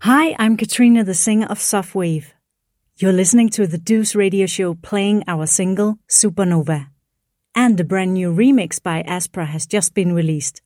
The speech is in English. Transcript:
Hi, I'm Katrina, the singer of Softwave. You're listening to the Deuce Radio Show playing our single, Supernova. And a brand new remix by Aspra has just been released.